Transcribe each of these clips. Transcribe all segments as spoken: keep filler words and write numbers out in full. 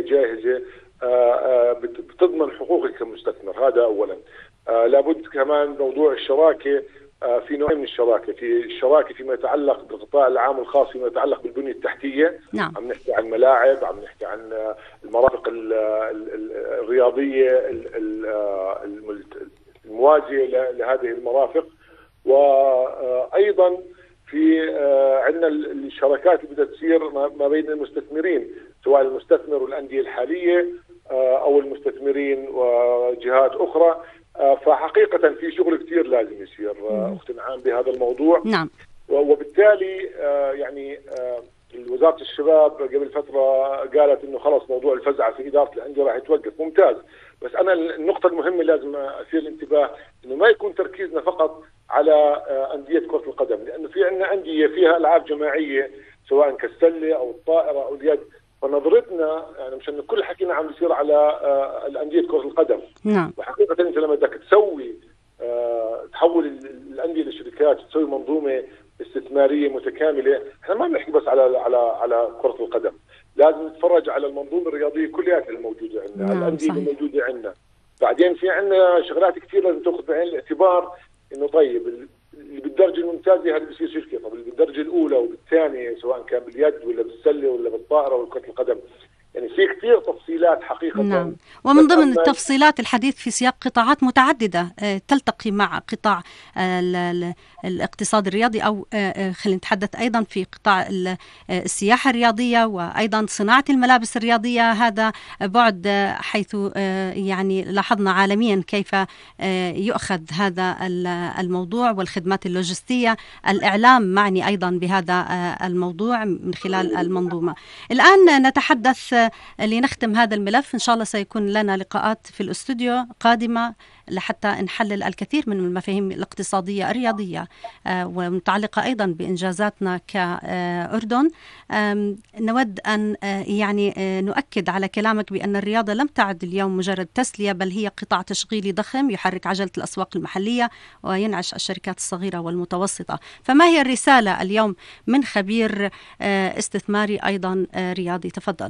جاهزة بتضمن حقوقك كمستثمر. هذا أولا. لابد كمان موضوع الشراكة، في نوعين من الشراكة، في الشراكة فيما يتعلق بالقطاع العام والخاص فيما يتعلق بالبنية التحتية. نعم. عم نحكي عن ملاعب، عم نحكي عن المرافق الرياضية الموازية لهذه المرافق، وأيضا في عندنا الشراكات اللي بدها تصير ما بين المستثمرين، سواء المستثمر والأندية الحالية أو المستثمرين وجهات أخرى. فحقيقة في شغل كثير لازم يصير أخت نعام بهذا الموضوع. نعم. وبالتالي يعني وزارة الشباب قبل فترة قالت إنه خلص موضوع الفزعة في إدارة الأندية راح يتوقف. ممتاز. بس أنا النقطة المهمة لازم أثير الانتباه إنه ما يكون تركيزنا فقط على أندية كرة القدم، لأنه في عندنا أندية فيها ألعاب جماعية سواء كالسلة أو الطائرة أو اليد، فنظرتنا يعني مشان كل حكينا عم بيصير على الأندية كرة القدم. نعم. وحقيقة أنت لما بدك تسوي تحول الأندية لشركات وتسوي منظومة استثمارية متكاملة، احنا ما بنحكي بس على على على كرة القدم، لازم نتفرج على المنظومة الرياضية كلها الموجودة عندنا. نعم. الأندية الموجودة عندنا. بعدين في عندنا شغلات كثير لازم تأخذ بعين الاعتبار، إنه طيب اللي بالدرجة الممتازة هذا بيصير شركة، طب اللي بالدرجة الأولى وبالثانية سواء كان باليد ولا بالسلة ولا بالطائرة ولا كرة القدم، يعني في كثير تفصيلات حقيقة. نعم. ومن ضمن التفصيلات الحديث في سياق قطاعات متعددة تلتقي مع قطاع الاقتصاد الرياضي، أو خلينا نتحدث أيضا في قطاع السياحة الرياضية وأيضا صناعة الملابس الرياضية. هذا بعد حيث يعني لاحظنا عالميا كيف يؤخذ هذا الموضوع، والخدمات اللوجستية، الإعلام معني أيضا بهذا الموضوع من خلال المنظومة. الآن نتحدث لنختم هذا الملف، إن شاء الله سيكون لنا لقاءات في الاستوديو قادمة لحتى نحلل الكثير من المفاهيم الاقتصادية الرياضية ومتعلقة أيضا بإنجازاتنا كأردن. نود أن يعني نؤكد على كلامك بأن الرياضة لم تعد اليوم مجرد تسلية، بل هي قطاع تشغيلي ضخم يحرك عجلة الأسواق المحلية وينعش الشركات الصغيرة والمتوسطة. فما هي الرسالة اليوم من خبير استثماري أيضا رياضي؟ تفضل.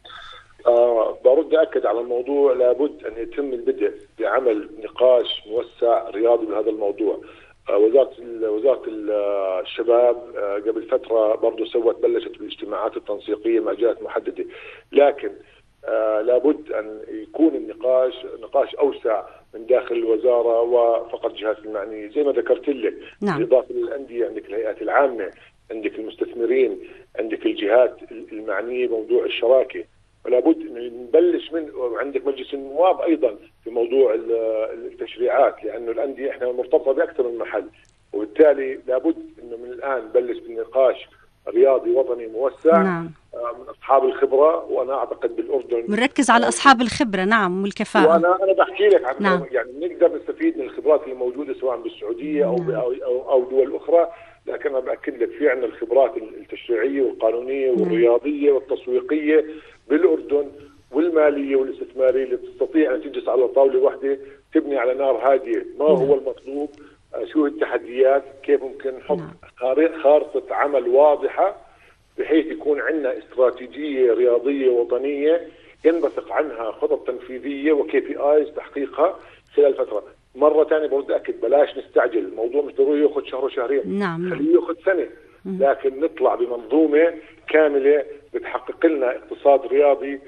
آه برد أكد على الموضوع، لابد أن يتم البدء بعمل نقاش موسع رياضي بهذا الموضوع. آه وزارة وزارة الشباب آه قبل فترة برضو سوت بلشت بالاجتماعات التنسيقية مع جهات محددة، لكن آه لابد أن يكون النقاش نقاش أوسع من داخل الوزارة وفقط جهات المعنية زي ما ذكرت لك. نعم. بالإضافة للأندية عندك الهيئات العامة، عندك المستثمرين، عندك الجهات المعنية بموضوع الشراكة، ولا بد انه نبلش من عندك مجلس النواب ايضا في موضوع التشريعات، لانه الانديه احنا مرتبطه باكثر من محل، وبالتالي لابد انه من الان نبلش بالنقاش رياضي وطني موسع. نعم. من اصحاب الخبره، وانا اعتقد بالاردن بنركز على اصحاب الخبره. نعم. والكفاءه. وانا انا بحكي لك عن نعم. يعني نقدر نستفيد من الخبرات اللي موجوده سواء بالسعوديه او نعم. او او دول اخرى، لكن انا باكد لك في عندنا الخبرات التشريعيه والقانونيه والرياضيه والتسويقيه بالاردن والماليه والاستثماريه اللي تستطيع ان تجلس على طاوله واحده تبني على نار هاديه. ما هو المطلوب؟ شو التحديات؟ كيف ممكن نحط خارطه عمل واضحه بحيث يكون عندنا استراتيجيه رياضيه وطنيه ينبثق عنها خطط تنفيذيه وكي بي ايز تحقيقها خلال فتره. مره ثانيه برد اكد بلاش نستعجل، الموضوع مش ضروري ياخذ شهر وشهرين. نعم. خليه ياخذ سنه، لكن نطلع بمنظومه كامله بتحقق لنا اقتصاد رياضي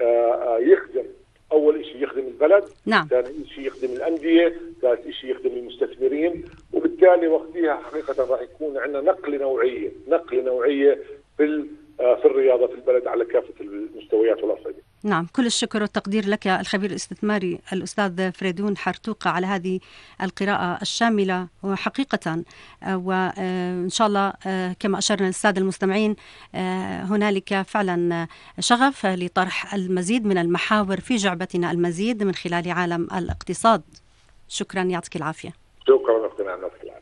يخدم، اول شيء يخدم البلد، نعم. ثاني شيء يخدم الانديه، ثالث شيء يخدم المستثمرين، وبالتالي وقتها حقيقه راح يكون عندنا نقله نوعيه، نقله نوعيه في في الرياضه في البلد على كافه المستويات والاصعده. نعم. كل الشكر والتقدير لك الخبير الاستثماري الأستاذ فريدون حرتوقة على هذه القراءة الشاملة وحقيقة، وإن شاء الله كما أشرنا للسادة المستمعين هنالك فعلا شغف لطرح المزيد من المحاور في جعبتنا المزيد من خلال عالم الاقتصاد. شكرا، يعطيك العافية. شكرا أختنا، يعطيك العافية.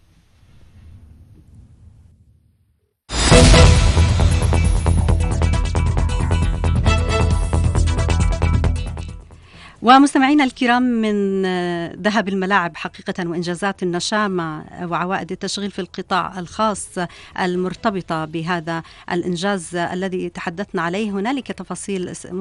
ومستمعينا الكرام، من ذهب الملاعب حقيقة وإنجازات النشامة وعوائد التشغيل في القطاع الخاص المرتبطة بهذا الإنجاز الذي تحدثنا عليه، هنالك تفاصيل